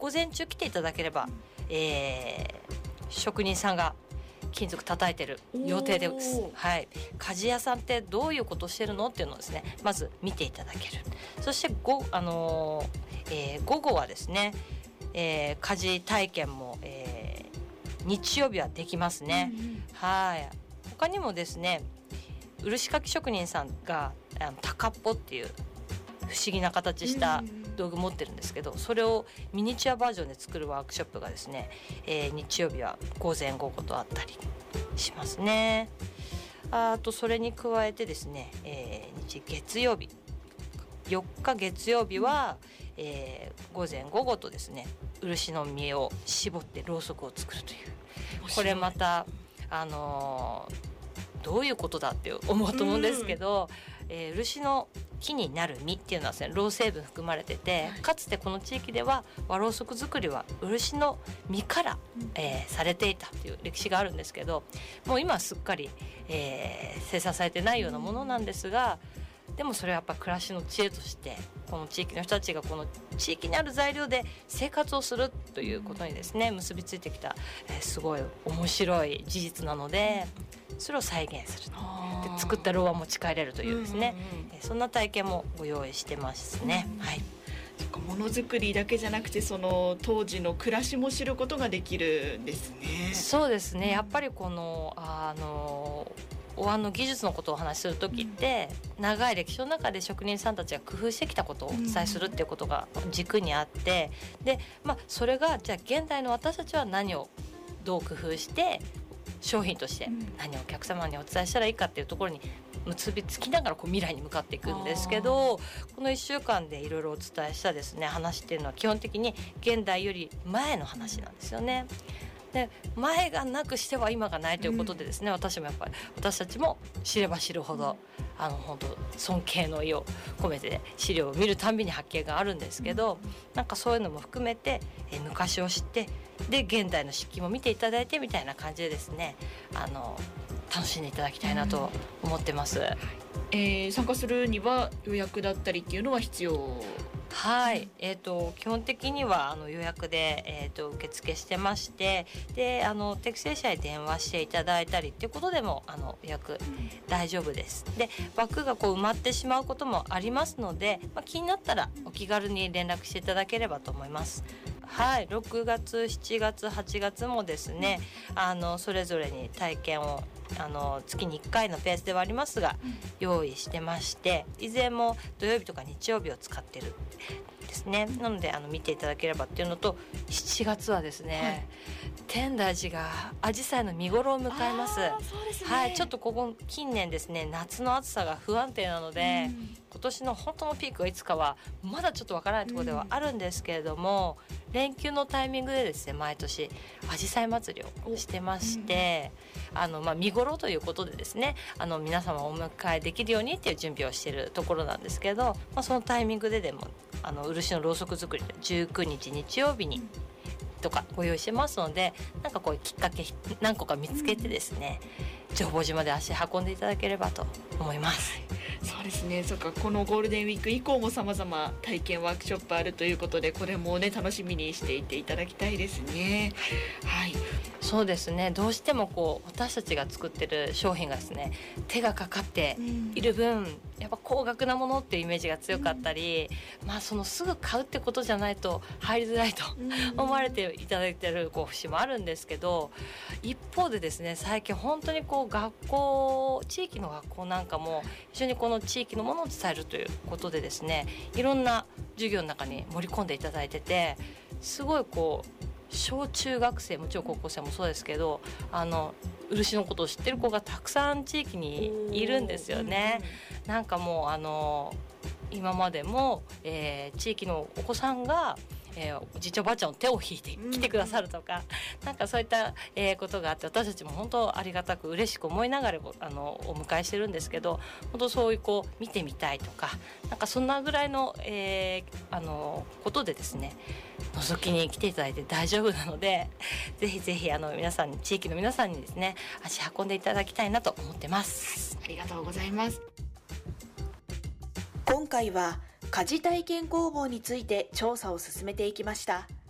午前中来ていただければ、職人さんが金属叩いてる予定です。はい、鍛冶屋さんってどういうことをしてるのっていうのをですね、まず見ていただける。そして午後はですね、鍛冶体験も、日曜日はできますね。はい。他にもですね、漆かき職人さんが高っぽっていう不思議な形した道具持ってるんですけど、それをミニチュアバージョンで作るワークショップがですね、日曜日は午前午後とあったりしますね。あとそれに加えてですね、月曜日4日月曜日は、午前午後とですね、漆の実を絞ってろうそくを作るという、これまたどういうことだって思うと思うんですけど、漆の木になる実っていうのはですね、ろう成分含まれてて、かつてこの地域では和ろうそく作りは漆の実から、されていたという歴史があるんですけど、もう今はすっかり、生産されてないようなものなんですが、でもそれはやっぱ暮らしの知恵としてこの地域の人たちがこの地域にある材料で生活をするということにですね結びついてきた、すごい面白い事実なので、それを再現するで作ったろうは持ち帰れるというですね、そんな体験もご用意してますね。はい、 ものづくりだけじゃなくてその当時の暮らしも知ることができるんですね。 そうですね、やっぱりこのお椀の技術のことをお話しする時って、長い歴史の中で職人さんたちが工夫してきたことをお伝えするっていうことが軸にあって、で、それがじゃあ現代の私たちは何をどう工夫して商品として何をお客様にお伝えしたらいいかっていうところに結びつきながら未来に向かっていくんですけど、この1週間でいろいろお伝えしたですね話っていうのは基本的に現代より前の話なんですよね。で、前がなくしては今がないということでですね、私たちも知れば知るほど本当尊敬の意を込めて資料を見るたんびに発見があるんですけど、なんかそういうのも含めて、昔を知ってで現代の漆器も見ていただいてみたいな感じでですね、楽しんでいただきたいなと思ってます。 参加するには予約だったりっていうのは必要？ はい、基本的には予約で、受付してまして、で適正者に電話していただいたりっていうことでも予約大丈夫です。で、枠が埋まってしまうこともありますので、気になったらお気軽に連絡していただければと思います。はい、6月7月8月もですね、それぞれに体験を月に1回のペースではありますが、用意してまして、いずれも土曜日とか日曜日を使ってるですね。なので見ていただければっていうのと、7月はですね、天台寺がアジサイの見頃を迎えます。 そうですね、 はい、ちょっとここ近年ですね、夏の暑さが不安定なので、今年の本当のピークがいつかはまだちょっとわからないところではあるんですけれども、連休のタイミングでですね、毎年アジサイ祭りをしてまして、見頃ということでですね、皆様をお迎えできるようにっていう準備をしているところなんですけど、そのタイミングででも漆のろうそく作りで19日日曜日にとかご用意してますので、なんかこういうきっかけ何個か見つけてですね、情報島で足運んでいただければと思います。 そうですね、そうか、このゴールデンウィーク以降も様々体験ワークショップあるということで、これもね楽しみにしていていただきたいですね。はい、 そうですね、どうしても私たちが作ってる商品がですね、手がかかっている分、やっぱ高額なものっていうイメージが強かったり、そのすぐ買うってことじゃないと入りづらいと思われていただいている節もあるんですけど、一方でですね、最近本当に学校、地域の学校なんかも非常にこの地域のものを伝えるということでですね、いろんな授業の中に盛り込んでいただいてて、すごい小中学生、もちろん高校生もそうですけど、漆のことを知ってる子がたくさん地域にいるんですよね。なんかもう今までも、地域のお子さんが、おじいちゃんおばあちゃんの手を引いて来てくださるとか、なんかそういった、ことがあって、私たちも本当ありがたく嬉しく思いながらお迎えしてるんですけど、本当そういう見てみたいとか、なんかそんなぐらいの、ことでですね、覗きに来ていただいて大丈夫なので、ぜひぜひ皆さんに、地域の皆さんにですね、足運んでいただきたいなと思ってます。 ありがとうございます。 今回は鍛冶体験工房について調査を進めていきました。